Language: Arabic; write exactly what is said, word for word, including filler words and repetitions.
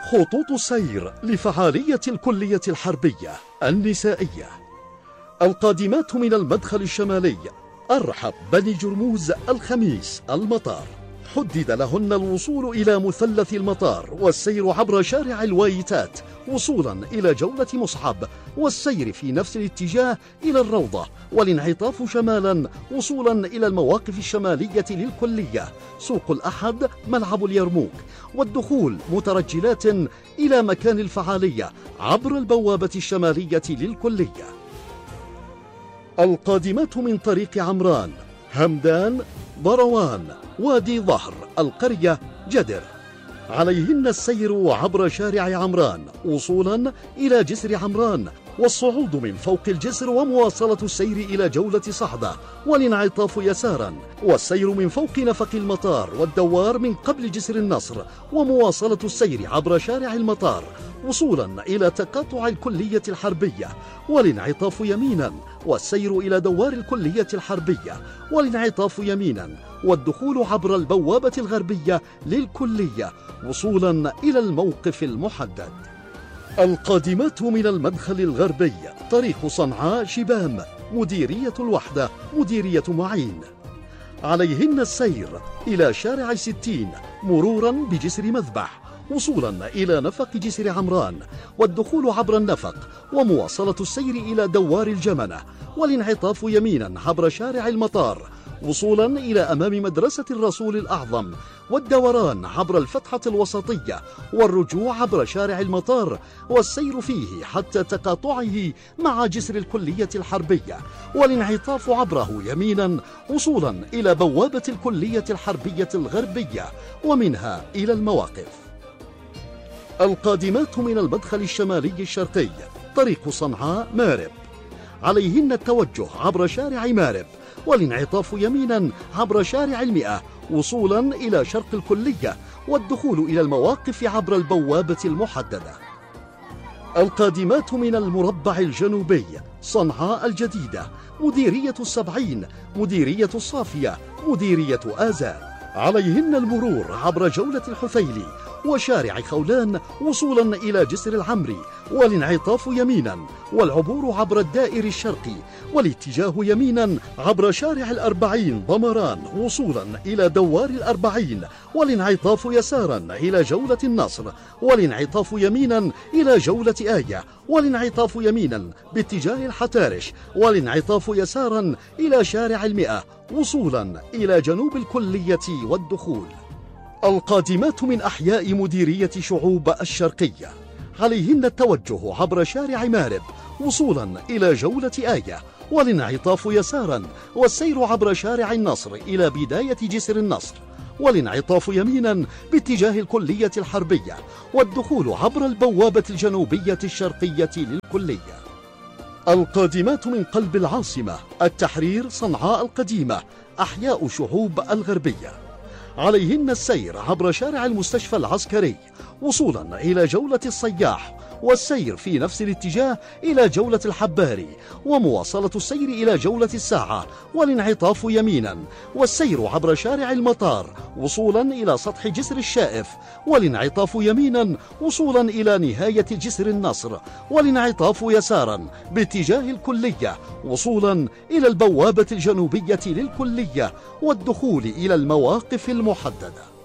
خطوط السير لفعالية الكلية الحربية النسائية. القادمات من المدخل الشمالي أرحب بني جرموز الخميس المطار، حدد لهن الوصول إلى مثلث المطار والسير عبر شارع الوايتات وصولا إلى جولة مصعب، والسير في نفس الاتجاه إلى الروضة، والانعطاف شمالا وصولا إلى المواقف الشمالية للكلية، سوق الأحد، ملعب اليرموك، والدخول مترجلات إلى مكان الفعالية عبر البوابة الشمالية للكلية. القادمات من طريق عمران، همدان، بروان، وادي ظهر، القرية، جدر، عليهن السير عبر شارع عمران وصولا إلى جسر عمران، والصعود من فوق الجسر ومواصلة السير إلى جولة صعدة، والانعطاف يسارا، والسير من فوق نفق المطار والدوار من قبل جسر النصر، ومواصلة السير عبر شارع المطار وصولا إلى تقاطع الكلية الحربية، والانعطاف يمينا، والسير إلى دوار الكلية الحربية، والانعطاف يمينا، والدخول عبر البوابة الغربية للكلية وصولا إلى الموقف المحدد. القادمات من المدخل الغربي طريق صنعاء شبام، مديرية الوحدة، مديرية معين، عليهن السير إلى شارع ستين مرورا بجسر مذبح وصولا إلى نفق جسر عمران، والدخول عبر النفق، ومواصلة السير إلى دوار الجمنة، والانعطاف يمينا عبر شارع المطار وصولا إلى أمام مدرسة الرسول الأعظم، والدوران عبر الفتحة الوسطية، والرجوع عبر شارع المطار والسير فيه حتى تقاطعه مع جسر الكلية الحربية، والانعطاف عبره يمينا وصولا إلى بوابة الكلية الحربية الغربية ومنها إلى المواقف. القادمات من المدخل الشمالي الشرقي طريق صنعاء مارب، عليهن التوجه عبر شارع مارب، والانعطاف يمينا عبر شارع المئة وصولا إلى شرق الكلية، والدخول إلى المواقف عبر البوابة المحددة. القادمات من المربع الجنوبي صنعاء الجديدة، مديرية السبعين، مديرية الصافية، مديرية آذان، عليهن المرور عبر جولة الحثيلي وشارع خولان وصولا إلى جسر العمري، والانعطاف يمينا، والعبور عبر الدائر الشرقي، والاتجاه يمينا عبر شارع الأربعين ضمران وصولا إلى دوار الأربعين، والانعطاف يسارا إلى جولة النصر، والانعطاف يمينا إلى جولة آية، والانعطاف يمينا باتجاه الحتارش، والانعطاف يسارا إلى شارع المئة وصولا إلى جنوب الكلية والدخول. القادمات من أحياء مديرية شعوب الشرقية، عليهن التوجه عبر شارع مارب وصولا إلى جولة آية، والانعطاف يسارا، والسير عبر شارع النصر إلى بداية جسر النصر، والانعطاف يمينا باتجاه الكلية الحربية، والدخول عبر البوابة الجنوبية الشرقية للكلية. القادمات من قلب العاصمة التحرير صنعاء القديمة، أحياء شعوب الغربية، عليهن السير عبر شارع المستشفى العسكري وصولا إلى جولة الصياح، والسير في نفس الاتجاه إلى جولة الحباري، ومواصلة السير إلى جولة الساعة، والانعطاف يمينا، والسير عبر شارع المطار وصولا إلى سطح جسر الشائف، والانعطاف يمينا وصولا إلى نهاية جسر النصر، والانعطاف يسارا باتجاه الكلية وصولا إلى البوابة الجنوبية للكلية، والدخول إلى المواقف المحددة.